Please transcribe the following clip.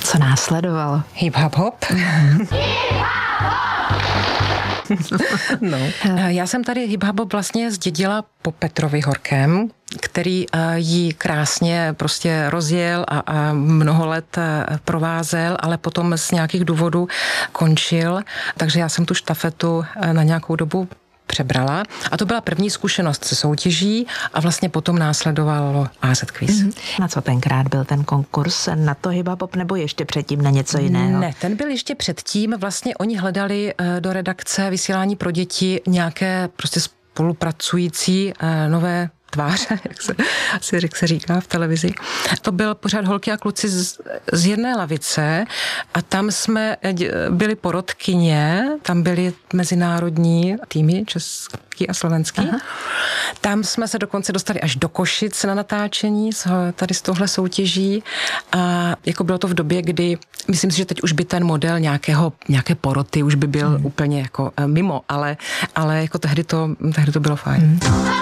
Co následovalo? Hip hop. No. Já jsem tady hip-hop vlastně zdědila po Petrovi Horkém, který ji krásně prostě rozjel a mnoho let provázel, ale potom z nějakých důvodů končil, takže já jsem tu štafetu na nějakou dobu přebrala a to byla první zkušenost se soutěží a vlastně potom následovalo AZ Quiz. Na co tenkrát byl ten konkurs? Na to hip-hop nebo ještě předtím na něco jiného? Ne, ten byl ještě předtím. Vlastně oni hledali do redakce Vysílání pro děti nějaké prostě spolupracující nové tváře, jak se říká v televizi. To byl pořád Holky a kluci z jedné lavice a tam jsme byli porotkyně, tam byly mezinárodní týmy, český a slovenský. Aha. Tam jsme se dokonce dostali až do Košic na natáčení tady z tohle soutěží a jako bylo to v době, kdy myslím si, že teď už by ten model nějaké poroty už by byl úplně jako mimo, ale jako tehdy to bylo fajn.